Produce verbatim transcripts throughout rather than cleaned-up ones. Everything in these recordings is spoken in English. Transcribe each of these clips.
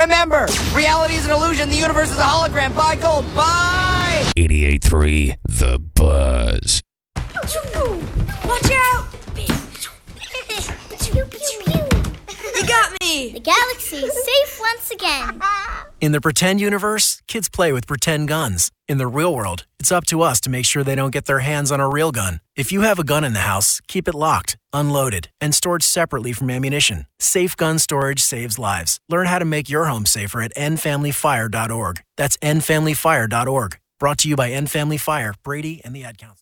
Remember, reality is an illusion. The universe is a hologram. Bye, Gold. Bye! eighty-eight point three The Buzz. Watch out! You got me! The galaxy is safe once again. In the pretend universe, kids play with pretend guns. In the real world, it's up to us to make sure they don't get their hands on a real gun. If you have a gun in the house, keep it locked, unloaded, and stored separately from ammunition. Safe gun storage saves lives. Learn how to make your home safer at end family fire dot org. That's end family fire dot org. Brought to you by End Family Fire, Brady, and the Ad Council.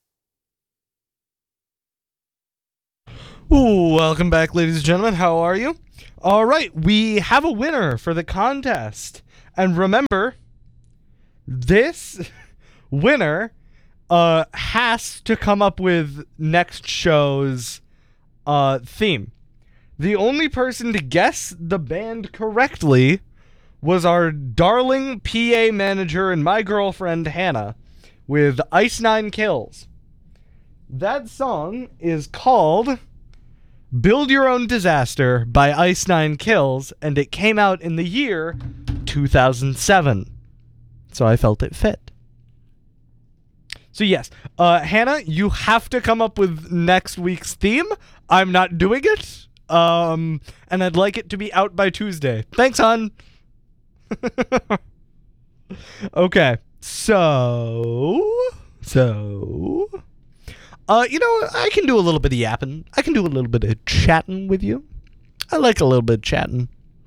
Ooh, welcome back, ladies and gentlemen. How are you? All right, we have a winner for the contest. And remember, this winner uh, has to come up with next show's uh, theme. The only person to guess the band correctly was our darling P A manager and my girlfriend, Hannah, with Ice Nine Kills. That song is called Build Your Own Disaster by Ice Nine Kills, and it came out in the year two thousand seven. So I felt it fit. So yes, uh, Hannah, you have to come up with next week's theme. I'm not doing it. Um, and I'd like it to be out by Tuesday. Thanks, hon. Okay, so... So... Uh, you know, I can do a little bit of yapping. I can do a little bit of chatting with you. I like a little bit of chatting.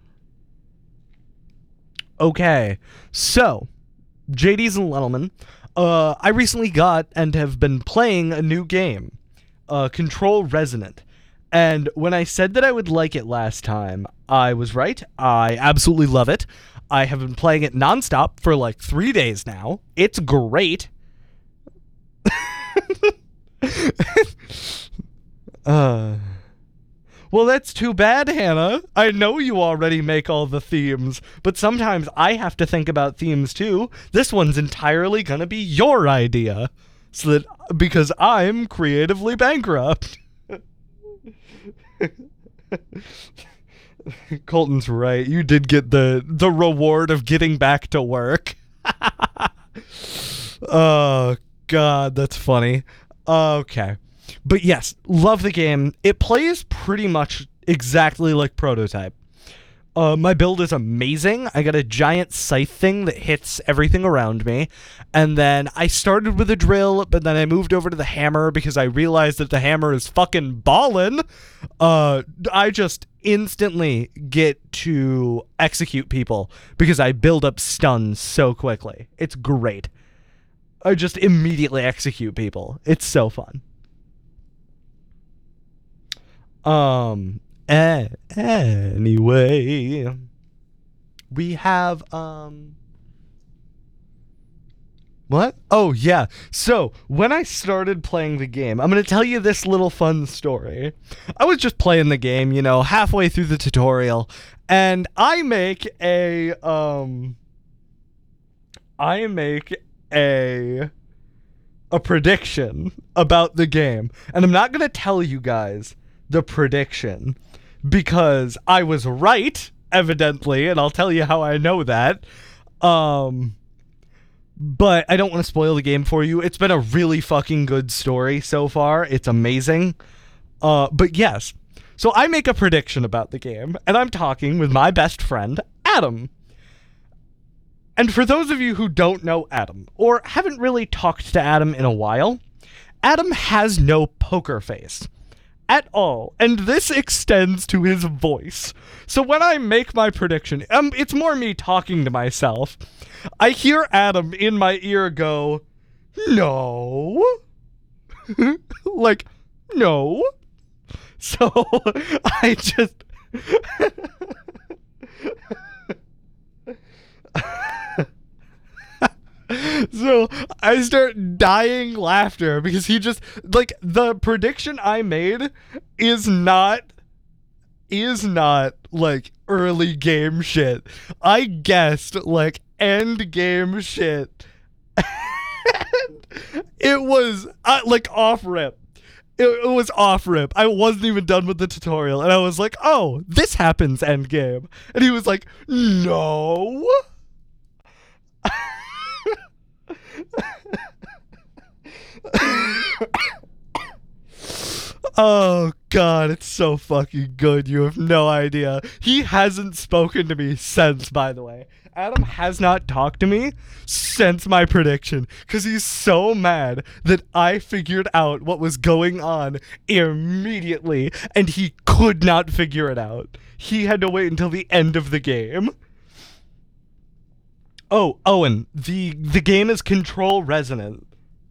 Okay, so, J Ds and Lettleman, uh, I recently got and have been playing a new game, uh, Control Resonant. And when I said that I would like it last time, I was right. I absolutely love it. I have been playing it nonstop for like three days now. It's great. uh, well, that's too bad, Hannah. I know you already make all the themes, but sometimes I have to think about themes too. This one's entirely gonna be your idea, so that because I'm creatively bankrupt. Colton's right. You did get the the reward of getting back to work. Oh God, that's funny. Okay. But yes, love the game. It plays pretty much exactly like Prototype. Uh, my build is amazing. I got a giant scythe thing that hits everything around me. And then I started with a drill, but then I moved over to the hammer because I realized that the hammer is fucking ballin'. Uh, I just instantly get to execute people because I build up stuns so quickly. It's great. I just immediately execute people. It's so fun. Um, eh, anyway, we have, um, what? Oh, yeah. So, when I started playing the game, I'm going to tell you this little fun story. I was just playing the game, you know, halfway through the tutorial, and I make a, um, I make a, a prediction about the game. And I'm not going to tell you guys the prediction because I was right, evidently, and I'll tell you how I know that. Um, but I don't want to spoil the game for you. It's been a really fucking good story so far. It's amazing. Uh, but yes, so I make a prediction about the game, and I'm talking with my best friend, Adam. And for those of you who don't know Adam, or haven't really talked to Adam in a while, Adam has no poker face. At all, and this extends to his voice. So when I make my prediction, um, it's more me talking to myself. I hear Adam in my ear go, no. Like, no. So I just... So I start dying laughter because he just, like, the prediction I made is not, is not, like, early game shit. I guessed, like, end game shit. And it was, uh, like, off rip. It, it was off rip. I wasn't even done with the tutorial, and I was like, "Oh, this happens end game," and he was like, "No." Oh god, it's so fucking good. You have no idea. He hasn't spoken to me since, by the way. Adam has not talked to me since my prediction because he's so mad that I figured out what was going on immediately and he could not figure it out. He had to wait until the end of the game. Oh, Owen, the the game is Control Resonant.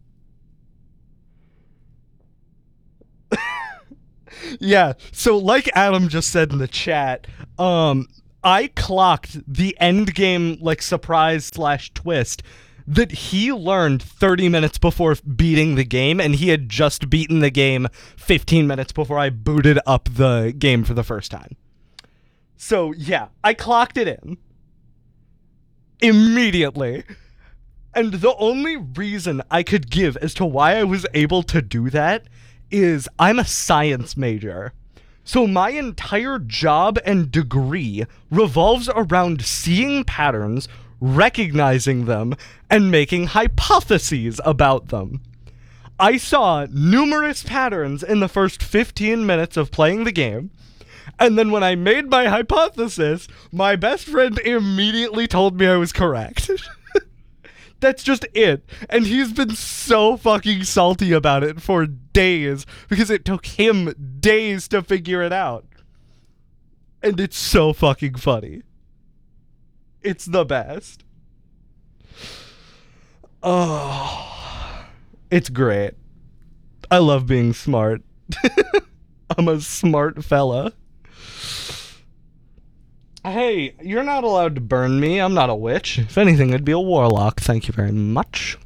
Yeah, so like Adam just said in the chat, um, I clocked the end game like surprise slash twist that he learned thirty minutes before beating the game, and he had just beaten the game fifteen minutes before I booted up the game for the first time. So yeah, I clocked it in immediately. And the only reason I could give as to why I was able to do that is I'm a science major. So my entire job and degree revolves around seeing patterns, recognizing them, and making hypotheses about them. I saw numerous patterns in the first fifteen minutes of playing the game, and then when I made my hypothesis, my best friend immediately told me I was correct. That's just it. And he's been so fucking salty about it for days because it took him days to figure it out. And it's so fucking funny. It's the best. Oh, it's great. I love being smart. I'm a smart fella. Hey, you're not allowed to burn me. I'm not a witch. If anything, I'd be a warlock. Thank you very much.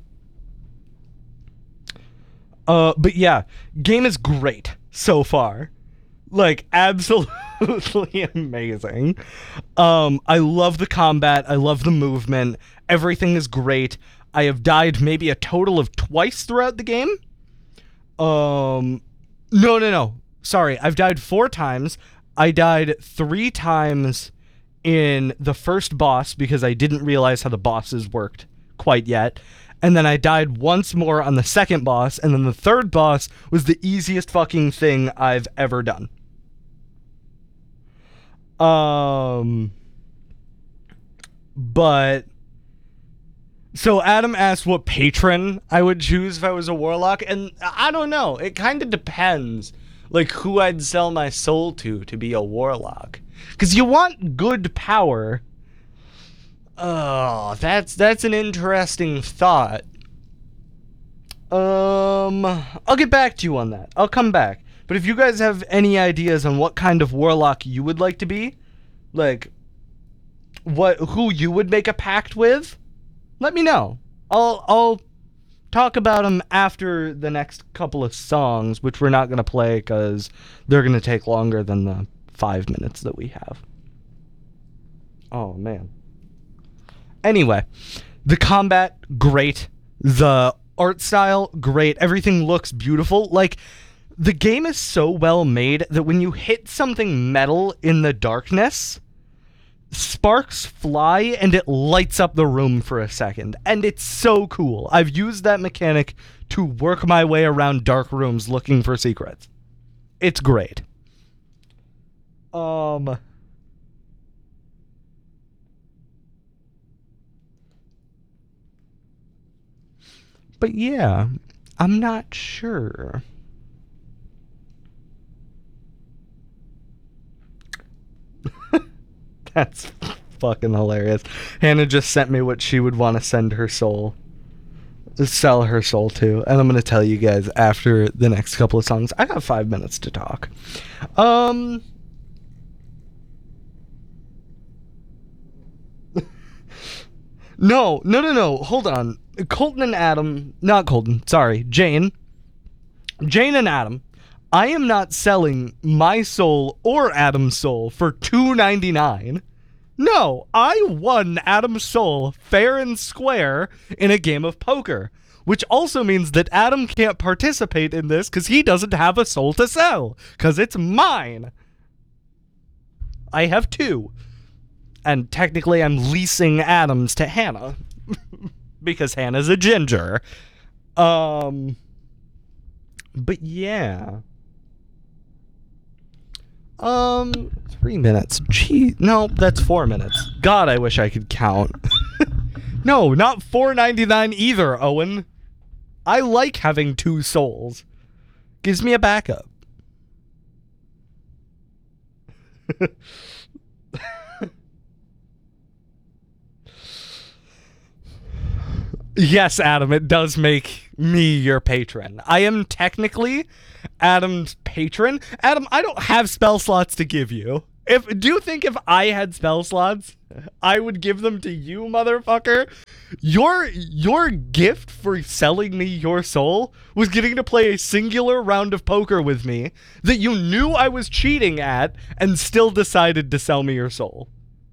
Uh, but yeah, game is great so far. Like, absolutely amazing. Um, I love the combat. I love the movement. Everything is great. I have died maybe a total of twice throughout the game. Um, no, no, no. Sorry, I've died four times. I died three times in the first boss because I didn't realize how the bosses worked quite yet. And then I died once more on the second boss, and then the third boss was the easiest fucking thing I've ever done. Um, but, so Adam asked what patron I would choose if I was a warlock, and I don't know, it kind of depends, like, who I'd sell my soul to to be a warlock. Because you want good power. Oh, that's that's an interesting thought. Um, I'll get back to you on that. I'll come back. But if you guys have any ideas on what kind of warlock you would like to be, like, what who you would make a pact with, let me know. I'll I'll talk about them after the next couple of songs, which we're not gonna play because they're gonna take longer than the five minutes that we have. Oh, man. Anyway, the combat, great. The art style, great. Everything looks beautiful. Like, the game is so well made that when you hit something metal in the darkness, sparks fly and it lights up the room for a second. And it's so cool. I've used that mechanic to work my way around dark rooms looking for secrets. It's great. Um... But yeah, I'm not sure. That's fucking hilarious. Hannah just sent me what she would want to send her soul. Sell her soul to. And I'm going to tell you guys after the next couple of songs. I got five minutes to talk. Um... No, no, no, no. Hold on. Colton and Adam, not Colton, sorry, Jane. Jane and Adam, I am not selling my soul or Adam's soul for two ninety-nine. No, I won Adam's soul fair and square in a game of poker. which also means that Adam can't participate in this because he doesn't have a soul to sell, because it's mine. I have two. And technically I'm leasing Adam's to Hannah because Hannah's a ginger. Um, but yeah. Um, three minutes. Gee, no, that's four minutes. God, I wish I could count. No, not four ninety-nine either, Owen. I like having two souls. Gives me a backup. Yes, Adam, it does make me your patron. I am technically Adam's patron. Adam, I don't have spell slots to give you. If do you think if I had spell slots, I would give them to you, motherfucker? Your your gift for selling me your soul was getting to play a singular round of poker with me that you knew I was cheating at and still decided to sell me your soul.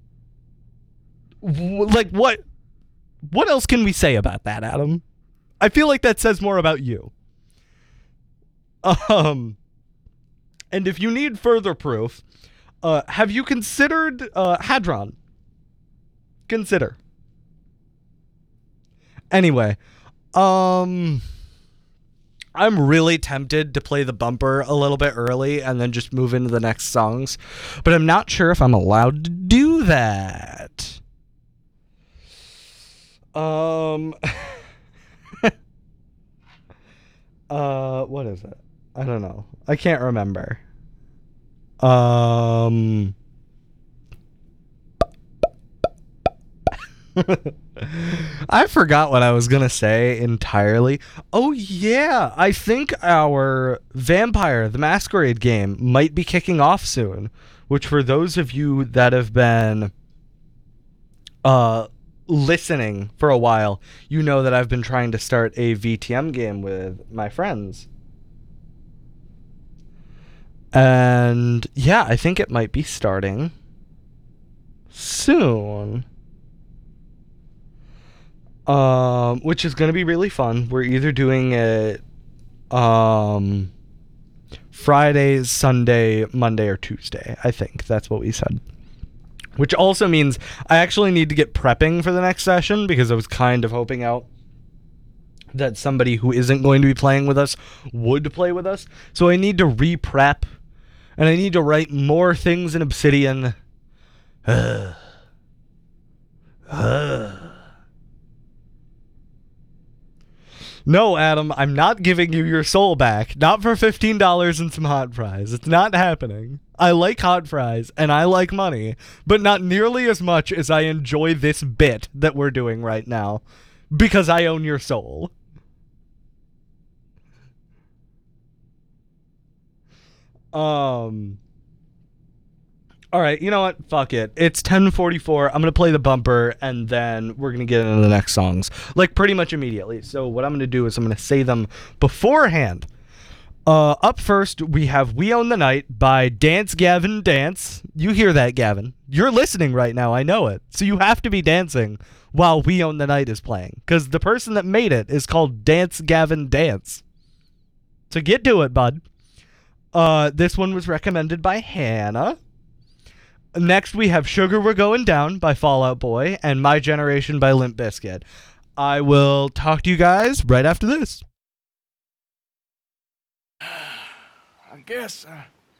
W- like what? What else can we say about that, Adam? I feel like that says more about you. Um, and if you need further proof, uh, have you considered uh, Hadron? Consider. Anyway, um, I'm really tempted to play the bumper a little bit early and then just move into the next songs, but I'm not sure if I'm allowed to do that. Um, uh, what is it? I don't know. I can't remember. Um, I forgot what I was gonna say entirely. Oh yeah, I think our Vampire the Masquerade game might be kicking off soon, which for those of you that have been, uh, listening for a while, you know that I've been trying to start a V T M game with my friends. And yeah, I think it might be starting soon. Um, which is going to be really fun. We're either doing it um, Friday, Sunday, Monday, or Tuesday. I think that's what we said. Which also means I actually need to get prepping for the next session because I was kind of hoping out that somebody who isn't going to be playing with us would play with us. So I need to re-prep, and I need to write more things in Obsidian. Uh, uh. No, Adam, I'm not giving you your soul back. Not for fifteen dollars and some hot fries. It's not happening. I like hot fries, and I like money, but not nearly as much as I enjoy this bit that we're doing right now, because I own your soul. Um... Alright, you know what? Fuck it. It's ten forty-four. I'm going to play the bumper, and then we're going to get into the next songs. Like, pretty much immediately. So what I'm going to do is I'm going to say them beforehand. Uh, up first, we have We Own the Night by Dance Gavin Dance. You hear that, Gavin. You're listening right now. I know it. So you have to be dancing while We Own the Night is playing, because the person that made it is called Dance Gavin Dance. So get to it, bud. Uh, this one was recommended by Hannah. Next, we have Sugar We're Going Down by Fall Out Boy and My Generation by Limp Bizkit. I will talk to you guys right after this. I guess uh,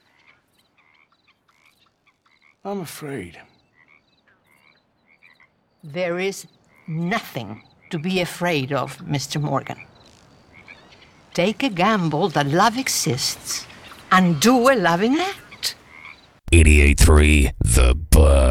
I'm afraid. There is nothing to be afraid of, Mister Morgan. Take a gamble that love exists and do a loving act. eighty-eight point three The Buzz.